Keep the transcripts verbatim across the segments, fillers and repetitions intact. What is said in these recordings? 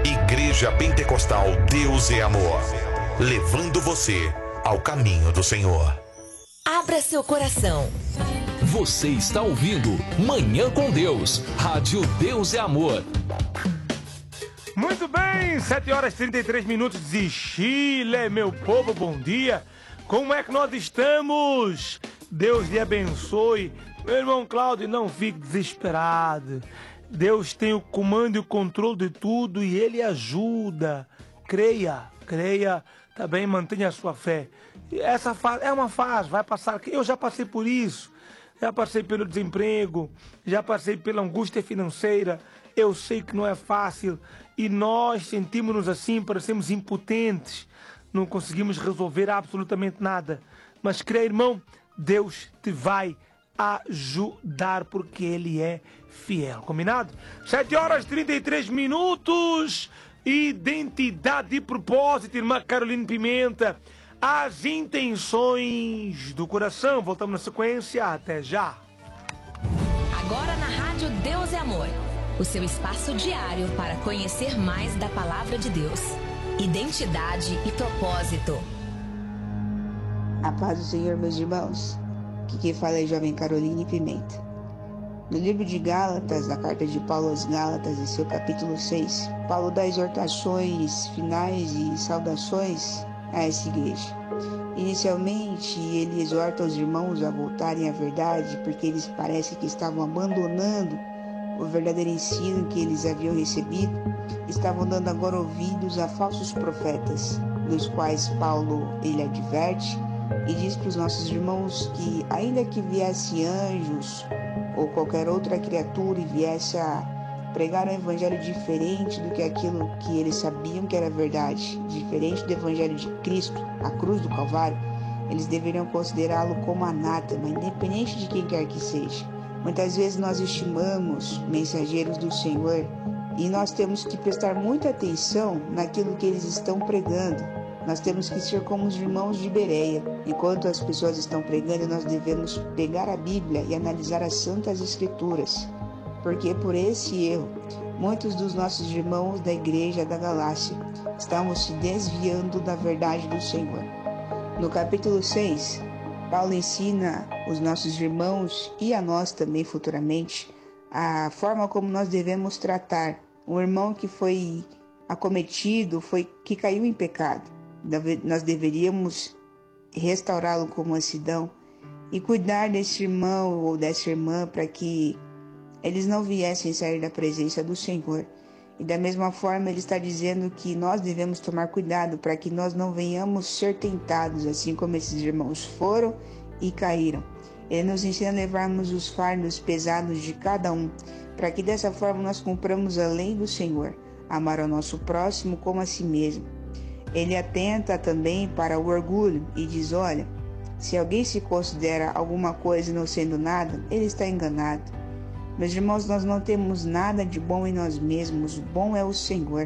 Igreja Pentecostal Deus é Amor, levando você ao caminho do Senhor. Abra seu coração. Você está ouvindo Manhã com Deus, Rádio Deus é Amor. Muito bem, sete horas e trinta e três minutos de Chile, meu povo, bom dia. Como é que nós estamos? Deus lhe abençoe. Meu irmão Cláudio, não fique desesperado. Deus tem o comando e o controle de tudo e Ele ajuda. Creia, creia, também mantenha a sua fé. Essa fase é uma fase, vai passar. Eu já passei por isso. Já passei pelo desemprego, já passei pela angústia financeira. Eu sei que não é fácil e nós sentimos-nos assim, parecemos impotentes. Não conseguimos resolver absolutamente nada. Mas creia, irmão, Deus te vai ajudar porque Ele é fiel. Combinado? sete horas e trinta e três minutos. Identidade e propósito, irmã Carolina Pimenta. As intenções do coração. Voltamos na sequência. Até já. Agora na Rádio Deus é Amor. O seu espaço diário para conhecer mais da Palavra de Deus. Identidade e propósito. A paz do Senhor, meus irmãos. Aqui quem fala é Jovem Carolina Pimenta. No livro de Gálatas, da carta de Paulo aos Gálatas, em seu capítulo seis, Paulo dá exortações finais e saudações a essa igreja. Inicialmente, ele exorta os irmãos a voltarem à verdade, porque eles parecem que estavam abandonando o verdadeiro ensino que eles haviam recebido, estavam dando agora ouvidos a falsos profetas, dos quais Paulo ele adverte e diz para os nossos irmãos que, ainda que viesse anjos ou qualquer outra criatura e viesse a pregar um evangelho diferente do que aquilo que eles sabiam que era verdade, diferente do evangelho de Cristo, a cruz do Calvário, eles deveriam considerá-lo como anátema, independente de quem quer que seja. Muitas vezes nós estimamos mensageiros do Senhor e nós temos que prestar muita atenção naquilo que eles estão pregando. Nós temos que ser como os irmãos de Bereia. Enquanto as pessoas estão pregando, nós devemos pegar a Bíblia e analisar as Santas Escrituras. Porque por esse erro, muitos dos nossos irmãos da igreja da Galácia estavam se desviando da verdade do Senhor. No capítulo seis, Paulo ensina os nossos irmãos e a nós também futuramente a forma como nós devemos tratar um irmão que foi acometido, foi, que caiu em pecado. Nós deveríamos restaurá-lo com mansidão e cuidar desse irmão ou dessa irmã para que eles não viessem sair da presença do Senhor. E da mesma forma ele está dizendo que nós devemos tomar cuidado para que nós não venhamos ser tentados, assim como esses irmãos foram e caíram. Ele nos ensina a levarmos os fardos pesados de cada um, para que dessa forma nós cumpramos a lei do Senhor, amar ao nosso próximo como a si mesmo. Ele atenta também para o orgulho e diz, olha, se alguém se considera alguma coisa não sendo nada, ele está enganado. Meus irmãos, nós não temos nada de bom em nós mesmos, o bom é o Senhor.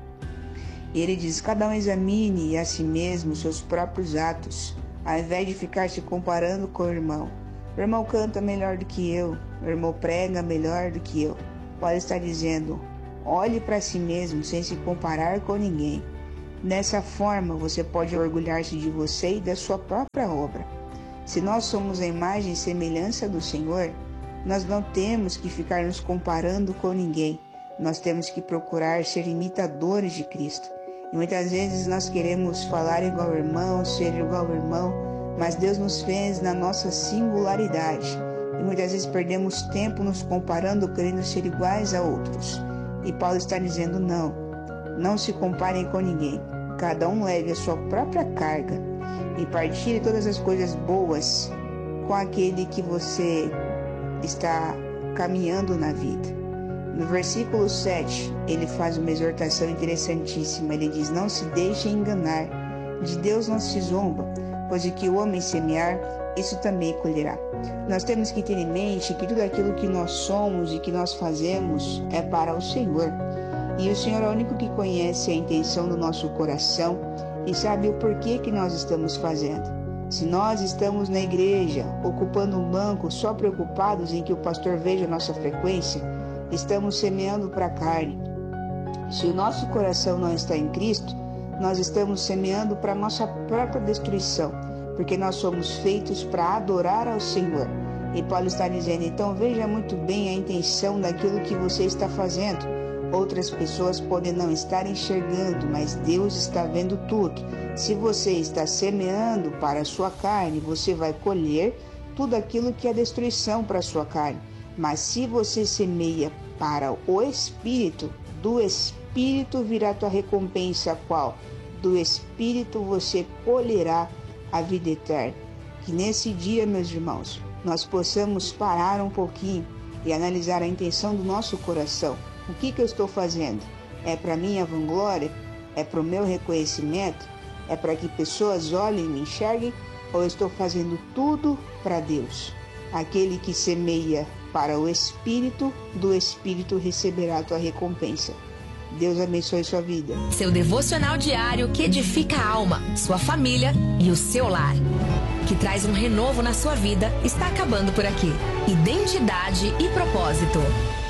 E ele diz, cada um examine a si mesmo os seus próprios atos, ao invés de ficar se comparando com o irmão. O irmão canta melhor do que eu, o irmão prega melhor do que eu. Paulo está dizendo, olhe para si mesmo sem se comparar com ninguém. Dessa forma, você pode orgulhar-se de você e da sua própria obra. Se nós somos a imagem e semelhança do Senhor, nós não temos que ficar nos comparando com ninguém. Nós temos que procurar ser imitadores de Cristo. E muitas vezes nós queremos falar igual ao irmão, ser igual ao irmão, mas Deus nos fez na nossa singularidade. E muitas vezes perdemos tempo nos comparando, querendo ser iguais a outros. E Paulo está dizendo, não, não se comparem com ninguém. Cada um leve a sua própria carga e partilhe todas as coisas boas com aquele que você está caminhando na vida. No versículo sete, ele faz uma exortação interessantíssima. Ele diz, não se deixem enganar, de Deus não se zomba, pois o que o homem semear, isso também colherá. Nós temos que ter em mente que tudo aquilo que nós somos e que nós fazemos é para o Senhor. E o Senhor é o único que conhece a intenção do nosso coração e sabe o porquê que nós estamos fazendo. Se nós estamos na igreja, ocupando um banco, só preocupados em que o pastor veja a nossa frequência, estamos semeando para a carne. Se o nosso coração não está em Cristo, nós estamos semeando para a nossa própria destruição, porque nós somos feitos para adorar ao Senhor. E Paulo está dizendo, então veja muito bem a intenção daquilo que você está fazendo. Outras pessoas podem não estar enxergando, mas Deus está vendo tudo. Se você está semeando para a sua carne, você vai colher tudo aquilo que é destruição para a sua carne. Mas se você semeia para o Espírito, do Espírito virá a tua recompensa, qual? Do Espírito você colherá a vida eterna. Que nesse dia, meus irmãos, nós possamos parar um pouquinho e analisar a intenção do nosso coração. O que, que eu estou fazendo? É para minha vanglória? É para o meu reconhecimento? É para que pessoas olhem e me enxerguem? Ou eu estou fazendo tudo para Deus? Aquele que semeia para o Espírito, do Espírito receberá a tua recompensa. Deus abençoe sua vida. Seu devocional diário que edifica a alma, sua família e o seu lar. Que traz um renovo na sua vida, está acabando por aqui. Identidade e propósito.